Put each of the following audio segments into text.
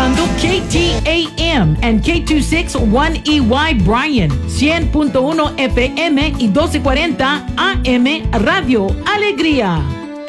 escuchando KTAM and K261EY Bryan, 100.1 FM y 1240 AM Radio Alegría.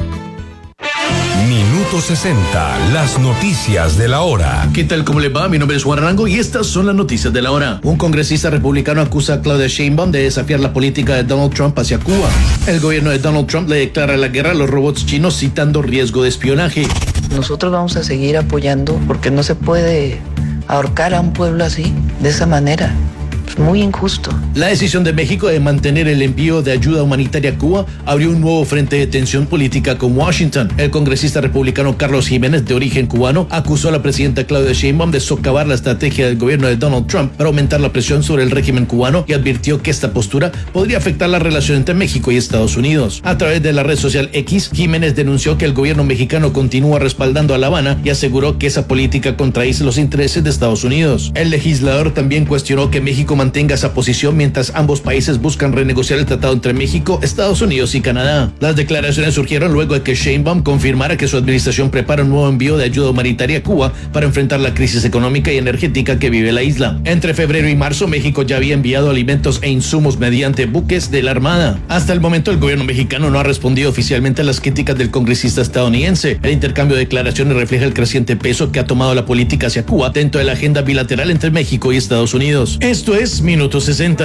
Minuto 60, las noticias de la hora. ¿Qué tal? ¿Cómo le va? Mi nombre es Juan Arango y estas son las noticias de la hora. Un congresista republicano acusa a Claudia Sheinbaum de desafiar la política de Donald Trump hacia Cuba. El gobierno de Donald Trump le declara la guerra a los robots chinos citando riesgo de espionaje. Nosotros vamos a seguir apoyando porque no se puede ahorcar a un pueblo así, de esa manera. Es muy injusto. La decisión de México de mantener el envío de ayuda humanitaria a Cuba abrió un nuevo frente de tensión política con Washington. El congresista republicano Carlos Jiménez, de origen cubano, acusó a la presidenta Claudia Sheinbaum de socavar la estrategia del gobierno de Donald Trump para aumentar la presión sobre el régimen cubano y advirtió que esta postura podría afectar la relación entre México y Estados Unidos. A través de la red social X, Jiménez denunció que el gobierno mexicano continúa respaldando a La Habana y aseguró que esa política contradice los intereses de Estados Unidos. El legislador también cuestionó que México mantenga esa posición mientras ambos países buscan renegociar el tratado entre México, Estados Unidos y Canadá. Las declaraciones surgieron luego de que Sheinbaum confirmara que su administración prepara un nuevo envío de ayuda humanitaria a Cuba para enfrentar la crisis económica y energética que vive la isla. Entre febrero y marzo, México ya había enviado alimentos e insumos mediante buques de la Armada. Hasta el momento, el gobierno mexicano no ha respondido oficialmente a las críticas del congresista estadounidense. El intercambio de declaraciones refleja el creciente peso que ha tomado la política hacia Cuba dentro de la agenda bilateral entre México y Estados Unidos. Esto es Minuto 60.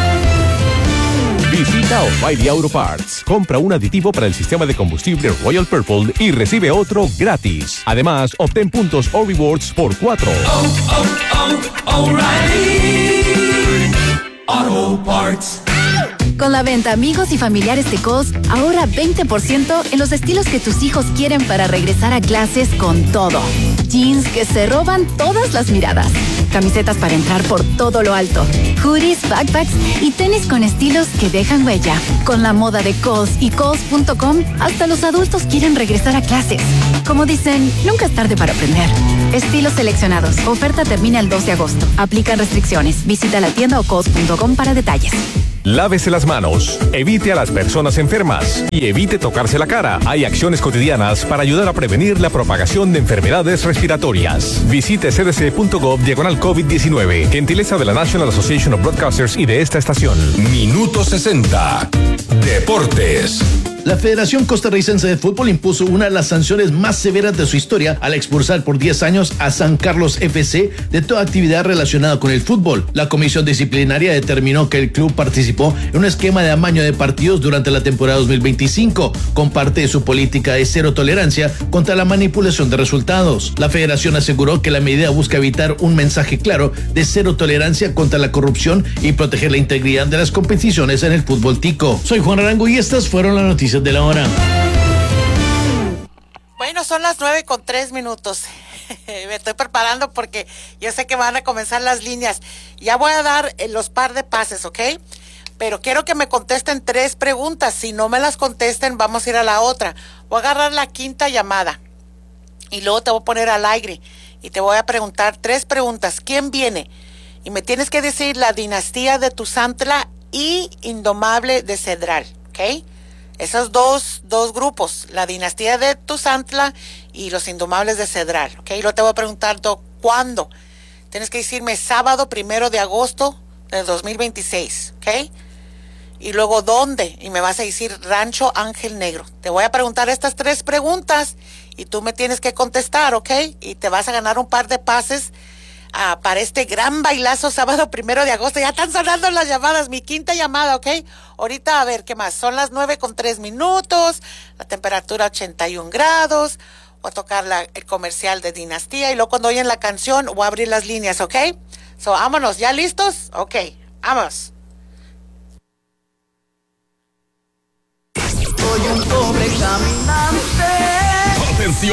Visita O'Reilly Auto Parts. Compra un aditivo para el sistema de combustible Royal Purple y recibe otro gratis. Además, obtén puntos o rewards por 4. O'Reilly Auto Parts. Con la venta Amigos y Familiares de Kohl's, ahorra 20% en los estilos que tus hijos quieren para regresar a clases con todo. Jeans que se roban todas las miradas. Camisetas para entrar por todo lo alto. Hoodies, backpacks y tenis con estilos que dejan huella. Con la moda de Kohl's y Kohl's.com, hasta los adultos quieren regresar a clases. Como dicen, nunca es tarde para aprender. Estilos seleccionados. Oferta termina el 2 de agosto. Aplican restricciones. Visita la tienda o Kohl's.com para detalles. Lávese las manos, evite a las personas enfermas y evite tocarse la cara. Hay acciones cotidianas para ayudar a prevenir la propagación de enfermedades respiratorias. Visite cdc.gov/COVID-19. Gentileza de la National Association of Broadcasters y de esta estación. Minuto 60, Deportes. La Federación Costarricense de Fútbol impuso una de las sanciones más severas de su historia al expulsar por 10 años a San Carlos FC de toda actividad relacionada con el fútbol. La comisión disciplinaria determinó que el club participó en un esquema de amaño de partidos durante la temporada 2025, con parte de su política de cero tolerancia contra la manipulación de resultados. La federación aseguró que la medida busca evitar un mensaje claro de cero tolerancia contra la corrupción y proteger la integridad de las competiciones en el fútbol tico. Soy Juan Arango y estas fueron las noticias de la hora. Bueno, son las 9:03. Me estoy preparando porque yo sé que van a comenzar las líneas. Ya voy a dar los par de pases, ¿ok? Pero quiero que me contesten 3 preguntas. Si no me las contesten, vamos a ir a la otra. Voy a agarrar la 5ª llamada y luego te voy a poner al aire y te voy a preguntar 3 preguntas. ¿Quién viene? Y me tienes que decir la dinastía de Tuzantla y Indomable de Cedral, ¿ok? Esos dos grupos, la dinastía de Tuzantla y los Indomables de Cedral, ¿ok? Y luego te voy a preguntar ¿cuándo? Tienes que decirme sábado 1 de agosto del 2026, ¿ok? Y luego ¿dónde? Y me vas a decir Rancho Ángel Negro. Te voy a preguntar estas 3 preguntas y tú me tienes que contestar, ¿ok? Y te vas a ganar un par de pases para este gran bailazo sábado 1 de agosto. Ya están sonando las llamadas, mi 5ª llamada, ¿ok? Ahorita a ver, ¿qué más? Son las 9:03, la temperatura 81 grados, voy a tocar el comercial de Dinastía y luego cuando oyen la canción voy a abrir las líneas, ¿ok? So, vámonos, ¿ya listos? Ok, vámonos. Soy un pobre caminante